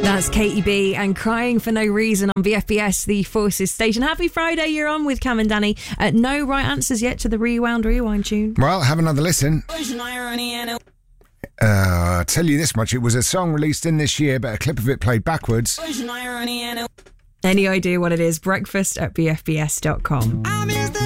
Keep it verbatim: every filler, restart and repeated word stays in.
That's Katie B and Crying for No Reason on V F B S, the Forces station. Happy Friday, you're on with Cam and Danny. Uh, no right answers yet to the Rewound Rewind tune. Well, have another listen. Uh, I'll tell you this much, it was a song released in this year, but a clip of it played backwards. Any idea what it is? Breakfast at b f b s dot com.